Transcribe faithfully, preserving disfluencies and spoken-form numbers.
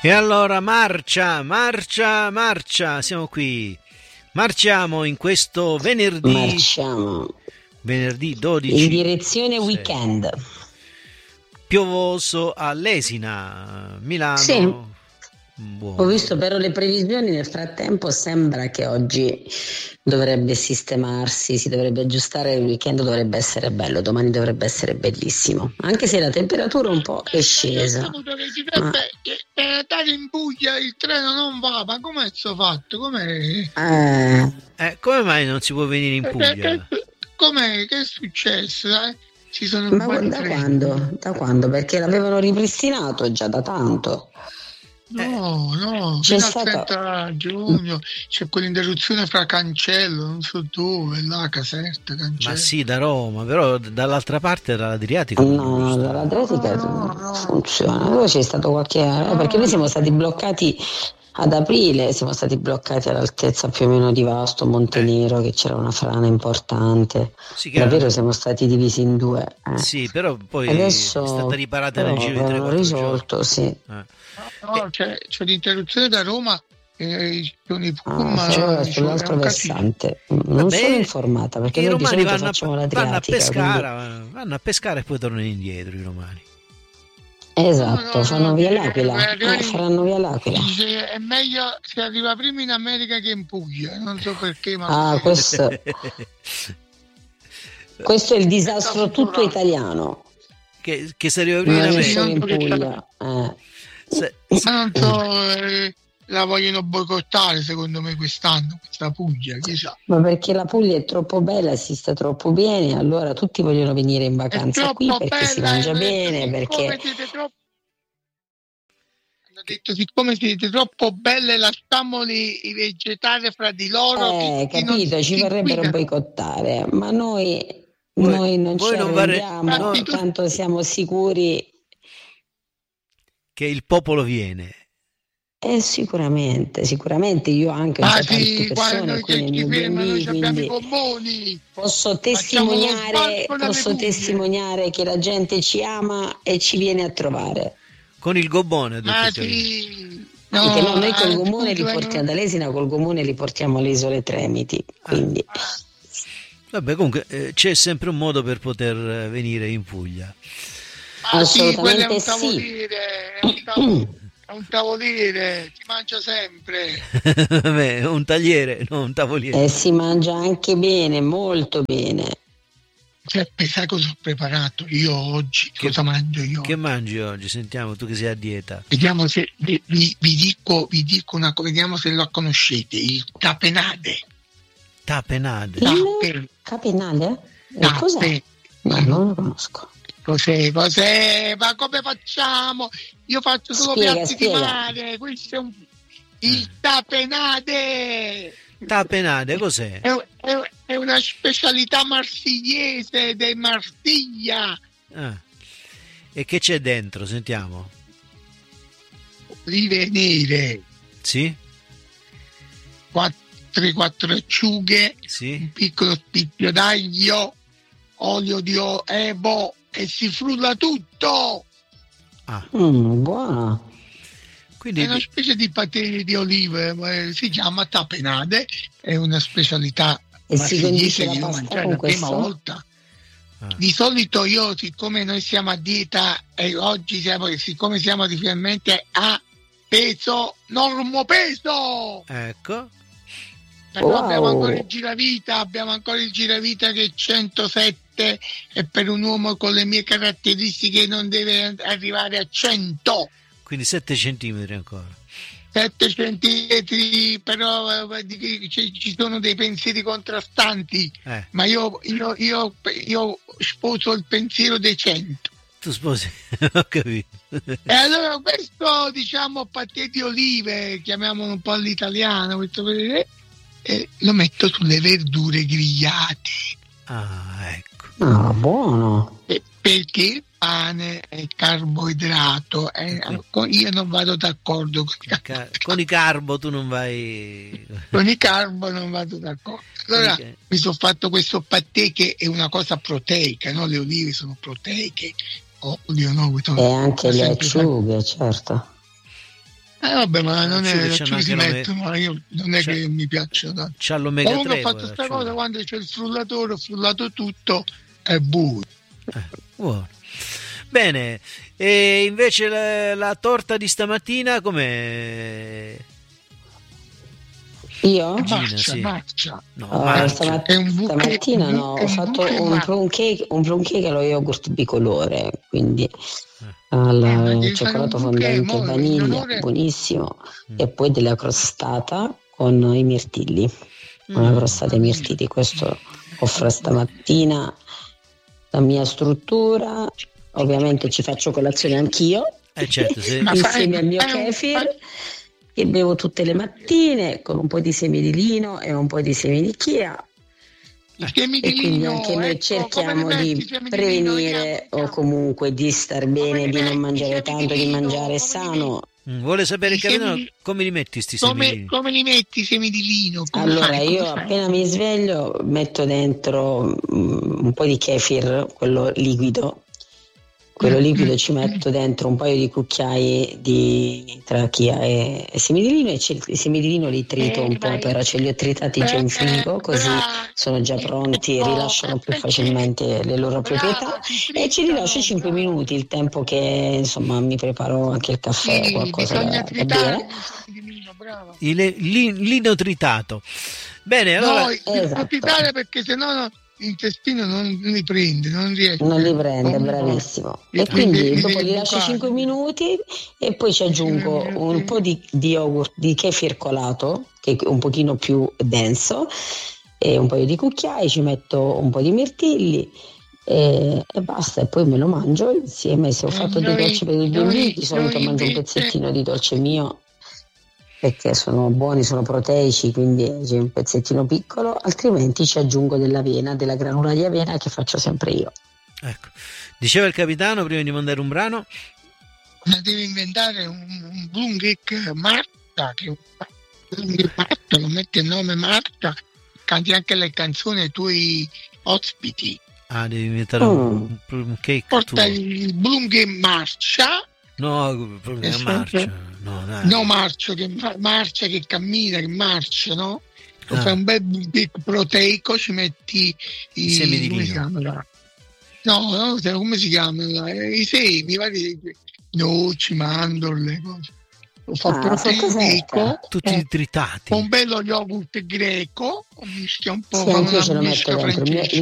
E allora marcia, marcia, marcia, siamo qui. Marciamo in questo venerdì. Marciamo. Venerdì dodici. In direzione sei. Weekend. Piovoso a Lesina, Milano. Sì. Buono. Ho visto però le previsioni, nel frattempo sembra che oggi dovrebbe sistemarsi, si dovrebbe aggiustare, il weekend dovrebbe essere bello, domani dovrebbe essere bellissimo, anche se la temperatura un po' è scesa. Ma... Per andare in Puglia il treno non va, ma com'è sto fatto? Com'è? Eh. Eh, come mai non si può venire in Puglia? Com'è? Che è successo? Eh? Ci sono ma da quando? Da quando? Perché l'avevano ripristinato già da tanto. No, no, c'è fino stata... al trenta giugno c'è quell'interruzione fra Cancello, non so dove, là, Caserta, Cancello. Ma sì, da Roma, però dall'altra parte dall'Adriatico. No, no, dall'Adriatica no, no. funziona. Poi c'è stato qualche... No. Perché noi siamo stati bloccati ad aprile, siamo stati bloccati all'altezza più o meno di Vasto, Montenero, eh. che c'era una frana importante. Sì, davvero erano... siamo stati divisi in due. Eh. Sì, però poi adesso è stata riparata nel giro di tre quattro risolto, sì. Eh. No, no, c'è, c'è l'interruzione da Roma eh, con i Pullman, ah, cioè, sull'altro versante. Non Vabbè, sono informata perché i noi romani vanno facciamo a, vanno a pescare, quindi... vanno a pescare e poi tornano indietro i romani. Esatto, no, no, fanno no, via l'Aquila, eh, eh, faranno via l'Aquila. Dice, è meglio se arriva prima in America che in Puglia, non so perché, ma ah, questo, questo è il disastro tutto italiano. Che, che se arriva prima in America in Puglia. Eh. Se, ma non so, eh, la vogliono boicottare secondo me quest'anno, questa Puglia, chissà. Ma perché la Puglia è troppo bella, si sta troppo bene, allora tutti vogliono venire in vacanza qui perché bella, si mangia bene, perché... Troppo... Hanno detto, siccome siete troppo belle, lasciamoli i vegetali fra di loro. Eh, chi, capito, chi ci vorrebbero boicottare, ma noi... Voi, noi non voi ci non arrendiamo, no, tanto siamo sicuri che il popolo viene. Eh, sicuramente, sicuramente io anche ho ah, tante sì, persone qui nel mio B and B, quindi pommoni. posso testimoniare, posso testimoniare che la gente ci ama e ci viene a trovare. Con il gommone, ah, sì. No, anche no, noi col gommone li portiamo da Lesina, col gommone li portiamo alle Isole Tremiti, quindi... Ah. Vabbè, comunque eh, c'è sempre un modo per poter venire in Puglia. Ah, assolutamente sì, sì. È un, tavoliere, è un tavoliere, si mangia sempre. Vabbè, un tagliere, non un tavoliere. E si mangia anche bene, molto bene. Giuseppe, sai cosa ho preparato io oggi? Che, cosa mangio io? Che mangi oggi? Sentiamo, tu che sei a dieta. Vediamo se vi, vi, dico, vi dico una cosa, vediamo se lo conoscete, il tapenade. Tapenade. Il capenale? Tape. Cos'è? No, non lo conosco. Cos'è? Cos'è? Ma come facciamo? Io faccio solo spiega, piatti spiega. di mare. Questo è un... il tapenade. Tapenade, cos'è? È, è, è una specialità marsigliese di Marsiglia. Ah. E che c'è dentro? Sentiamo. Olive nere. Sì? Quattro tre quattro acciughe, sì. Un piccolo spicchio d'aglio, olio di ebo e si frulla tutto. Ah. Mm, buono. Quindi... È una specie di patè di olive, si chiama tapenade, è una specialità marsigliese che io ho mangiato la prima volta. Ah. Di solito io, siccome noi siamo a dieta e oggi siamo, siccome siamo finalmente a peso, normopeso. Ecco. Però wow. abbiamo ancora il giravita, abbiamo ancora il giravita che è centosette e per un uomo con le mie caratteristiche non deve arrivare a cento. Quindi sette centimetri ancora. sette centimetri, però ci sono dei pensieri contrastanti, eh. ma io, io, io, io sposo il pensiero dei cento. Tu sposi, ho capito. E allora questo, diciamo, patè di olive, chiamiamolo un po' all'italiano, questo Eh, lo metto sulle verdure grigliate. Ah, ecco. Ah, buono. Eh, perché il pane è carboidrato. Eh, con, io non vado d'accordo con, il car- con i carbo. Tu non vai. Con i carbo non vado d'accordo. Allora okay. mi sono fatto questo patè che è una cosa proteica, no? Le olive sono proteiche. Olio, no? E anche le acciughe, certo. Eh vabbè, ma non è che ci si mette, ma io non è c'è, che mi piacciono tanto. C'ha l'omega Comunque tre, ho fatto questa cosa quando c'è il frullatore, ho frullato tutto, è buio. Eh, buono. Bene, e invece la, la torta di stamattina com'è? Io? Marcia, sì. marcia. No, uh, marcia. Stamat- un buche, stamattina un no, buche, ho fatto un, un plum cake, un plum cake allo yogurt bicolore, quindi Eh. al eh, cioccolato fondente e vaniglia, onore... buonissimo, mm. e poi della crostata con i mirtilli, mm. una crostata ai mirtilli. Questo offro stamattina la mia struttura. Ovviamente ci faccio colazione anch'io, eh certo, sì. insieme al mio kefir, che bevo tutte le mattine con un po' di semi di lino e un po' di semi di chia. I semi di e quindi lino, anche noi ecco, cerchiamo di prevenire di o comunque di star bene, di non mangiare tanto, di, di mangiare sano. Vuole sapere che di... come li metti sti come, semi di lino? Come li metti i semi di lino? Come allora fai? io Come appena fai? mi sveglio metto dentro um, un po' di kefir, quello liquido. Quello liquido ci metto dentro un paio di cucchiai di trachea e, e semi di lino, e i semi di lino li trito un po', però ce li ho tritati già in frigo, così sono già pronti, rilasciano più facilmente le loro proprietà, e ci rilascio cinque minuti, il tempo che insomma mi preparo anche il caffè o qualcosa da, da bere. Il lino tritato. Bene, allora no, esatto. Tritare perché sennò no, l'intestino non li prende, non riesce. Non li prende, bravissimo. E quindi dopo li lascio cinque minuti e poi ci aggiungo un po' di, di yogurt, di kefir colato, che è un pochino più denso, e un paio di cucchiai, ci metto un po' di mirtilli e, e basta, e poi me lo mangio insieme. Se ho fatto dei dolci per i bambini, di solito mangio un pezzettino di dolce mio, perché sono buoni, sono proteici, quindi c'è un pezzettino piccolo, altrimenti ci aggiungo dell'avena, della granula di avena che faccio sempre io. Ecco, diceva il capitano prima di mandare un brano, devi inventare un, un plum cake Marta, che Marta, lo metti il nome Marta, canti anche le canzoni ai tuoi ospiti. Ah, devi inventare mm. un plum cake porta tuo. Il plum cake Marcia. No, proprio marcia. No, dai. No, marcia che, marcia che cammina, che marcia, no? Ah. Fai un bel proteico, ci metti i, I semi di come lino. Si chiama, no, no, come si chiamano? I semi, vari, noci, mandorle, cose. Lo fa ah, proteico, tutti eh, tritati. Un bello yogurt greco, mischia un po', sì, fa anche una ce lo metto mischia dentro. francese.